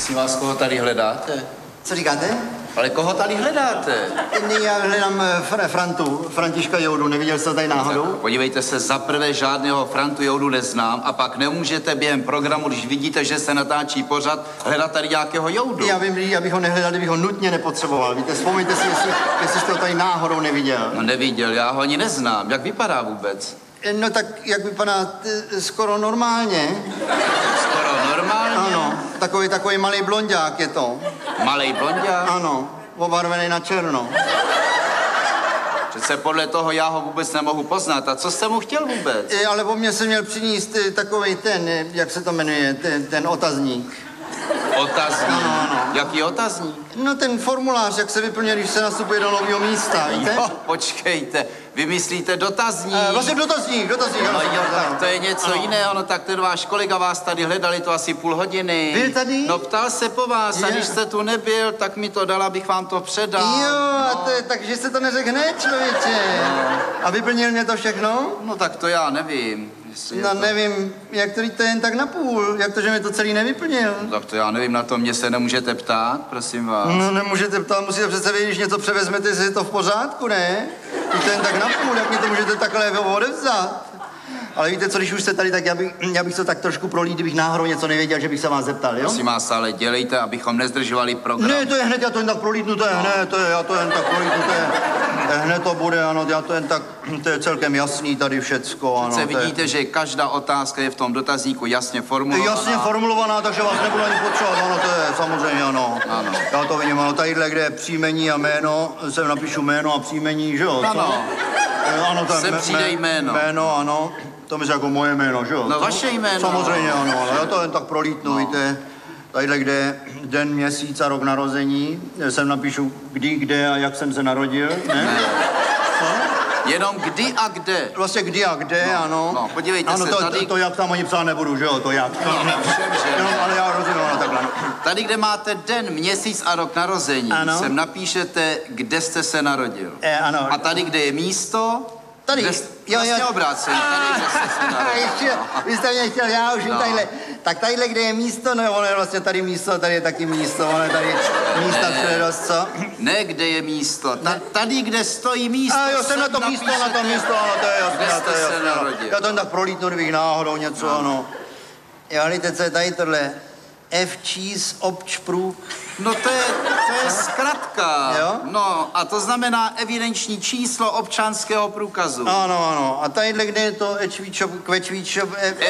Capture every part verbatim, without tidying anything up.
Prosím vás, koho tady hledáte? Co říkáte? Ale koho tady hledáte? Ne, já hledám fr- Frantu, Františka Joudu, neviděl jsi to tady náhodou? Tak, podívejte se, za prvé žádného Frantu Joudu neznám a pak nemůžete během programu, když vidíte, že se natáčí pořad, hledat tady nějakého Joudu. Já vím, já bych ho nehledal, kdybych ho nutně nepotřeboval. Víte, vzpomeňte si, jestli, jestli jste ho tady náhodou neviděl. No neviděl, já ho ani neznám. Jak vypadá vůbec? No tak, jak vypadá, t- skoro normálně. Skoro normálně? Ano, takový, takový malý blonďák je to. Malej blonďák? Ano, obarvený na černo. Přece podle toho já ho vůbec nemohu poznat. A co jste mu chtěl vůbec? E, ale po mně jsem měl přinést takový ten, e, jak se to jmenuje, ten, ten otazník. Otazník? Ano, ano. Jaký otazník? No ten formulář, jak se vyplňuje, když se nastupuje do nového místa, víte? Jo, počkejte, vy myslíte dotazník? E, vlastně dotazník, dotazník. No ano, jo, ano. tak to je něco Ano. jiného, no tak ten váš kolega vás tady hledali to asi půl hodiny. Byl tady? No ptal se po vás a Je. když jste tu nebyl, tak mi to dal, abych vám to předal. Jo, no. a to je, takže se to neřekl hned, člověče. No. A vyplnil mě to všechno? No tak to já nevím. jestli je No to... nevím, jak to to jen tak na půl, jak to, že mi to celý nevyplnil. No, tak to já nevím, na to mě se nemůžete ptát, prosím vás. No nemůžete ptát, musíte přece vědět, když něco převezmete, jestli je to v pořádku, ne? Když to jen tak na půl, jak mi to můžete takhle odevzat? Ale víte co, když už jste tady, tak já bych, já bych to tak trošku prolít, kdybych náhodou něco nevěděl, že bych se vás zeptal, jo? Prosím vás, ale dělejte, abychom nezdržovali program. Ne, to je hned, já to jen tak prolítnu, to je hned, to je, já to jen tak prolítnu, to je, to je hned to bude, ano, já to jen tak, to je celkem jasný tady všecko, ano. Přece to je- vidíte, že každá otázka je v tom dotazníku jasně Je formulovaná. jasně formulovaná, takže vás nebudu ani potřebovat, ano, to je samozřejmě, ano. Ano. Já to vidím, ano, tadyhle, kde je příjmení a jméno, sem napíšu jméno a příjmení, že jo? co? Ano. Eh, Ano, to je Sem mé- přijde mé- jméno. Jméno, ano. To myslím jako moje jméno, že jo? No, co? vaše jméno. Samozřejmě, ano, ale já to jen tak prolítnu, No. víte. Tadyhle, kde je den, měsíc a rok narození, sem napíšu kdy, kde a jak jsem se narodil, ne? Jenom kdy a kde. Vlastně kdy a kde, No, ano. no, podívejte ano, se, to, tady- to, to jak tam ani psát nebudu, že jo, to jak. No, všem, že No, ne. ale já rozumím, ano, takhle. Tady, kde máte den, měsíc a rok narození, Ano. sem napíšete, kde jste se narodil. Eh, ano. A tady, kde je místo, Tady, kde, jo, vlastně jo. obráceně, tady, kde jste se narodil. Ještě, vy jste mě chtěl, já už No. no. tadyhle. Tak tadyhle, kde je místo, no ono je vlastně tady místo, tady je taky místo, ono je tady místa všude dost, co? Ne, kde je místo, Ta, tady, kde stojí místo. A jo, jsem na to sem místo, na to napíšete, místo, ano, to je jasné, kde to jste je se jasné. ano. narodil. Já to jen tak prolítnu, kdybych náhodou něco, No. ano. Jo, víte, co je tady tohle? F-Cheese Občprů. No to je, to je zkratka. Jo? No a to znamená evidenční číslo občanského průkazu. Ano, ano. A tadyhle, kde je to Ečvíčov, Kvečvíčov,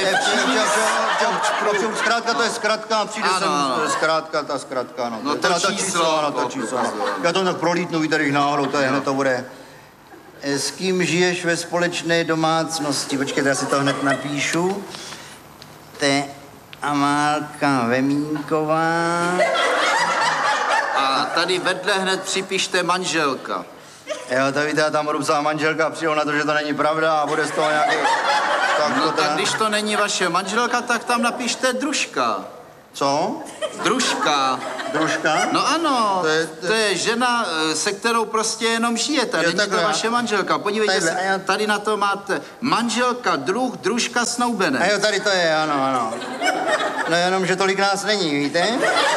F-Cheese, zkrátka to je zkrátka a přijde Ano, sem, ano. to je zkrátka, ta zkrátka, ano. No je to teda číslo, ano, to to číslo, ano. průkazu, ano. Já to tak prolítnu, víte, když náhodou, to je hned to bude. Eh, S kým žiješ ve společné domácnosti? Počkejte, já si to hned napíšu. Te Amálka Vemínková. A tady vedle hned připište manželka. Jo, to víte, já tam budu psát manželka a přijdu na to, že to není pravda a bude z toho nějaký... Tak No to tak teda... když to není vaše manželka, tak tam napište družka. Co? Družka. Družka? No ano, To je- to je žena, eh, se kterou prostě jenom žijete. Jo, Není to takhle. vaše manželka. Podívejte Tadyhle, se, a já- tady na to máte manželka, druh, družka, snoubenec. A jo, tady to je, ano, ano. No jenom, že tolik nás není, víte?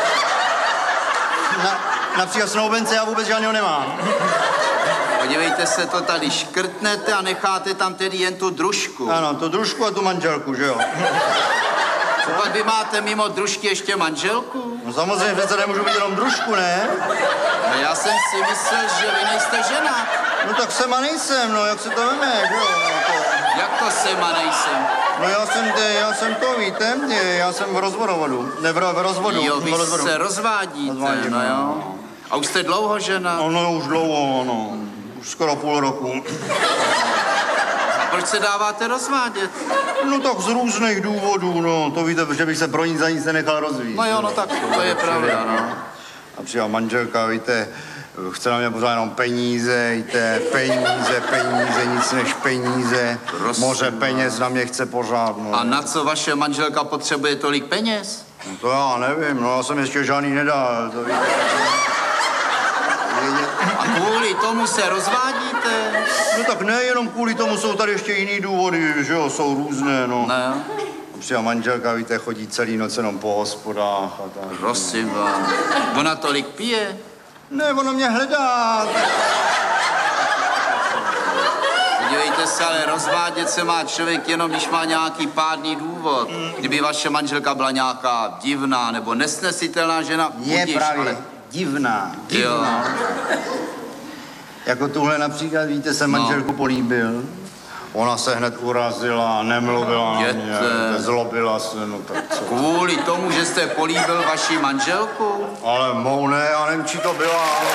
Na, například snoubence já vůbec žádného nemám. Podívejte se, to tady škrtnete a necháte tam tedy jen tu družku. Ano, tu družku a tu manželku, že jo? Pak vy máte mimo družky ještě manželku? No samozřejmě, přece nemůžu mít jenom družku, ne? No já jsem si myslel, že vy nejste žena. No tak jsem a nejsem, no, jak se to veme, že jo? No, to... Jak to jsem a nejsem? no já jsem, já jsem to, víte, já jsem v rozvodu, ne, v, v rozvodu. Jo, vy v rozvodu. se rozvádíte, Rozvádím, no jo. no. A už jste dlouho žena? No, no, už dlouho, no, už skoro půl roku. A proč se dáváte rozvádět? No tak z různých důvodů, no, to víte, že bych se pro nic za nic nenechal rozvíjet. No jo, no tak to je pravda, no. A přijela manželka, víte, chce na mě pořád jenom peníze, víte, peníze, peníze, nic než peníze, Prosím moře peněz na mě chce pořád, no. A na co vaše manželka potřebuje tolik peněz? No to já nevím, no já jsem ještě žádný nedal, to víte. A kvůli tomu se rozvádíte? No tak nejenom kvůli tomu, jsou tady ještě jiný důvody, že jo, jsou různé, no. Ne. Už a manželka, víte, chodí celý noc jenom po hospodách a tak. Prosím vás. Ona tolik pije? Ne, ono mě hledá. Podívejte se, ale rozvádět se má člověk jenom, když má nějaký pádný důvod. Kdyby vaše manželka byla nějaká divná nebo nesnesitelná žena, Je budiš, právě ale... divná, divná. Jako tuhle například, víte, jsem No. manželku políbil. Ona se hned urazila, nemluvila na mě, Jděte. zlobila se, no tak co. Kvůli tomu, že jste políbil vaši manželku? Ale mou ne, já nevím, či to byla, ale...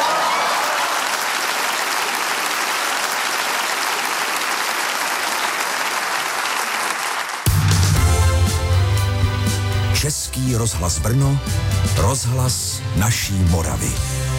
Český rozhlas Brno, rozhlas naší Moravy.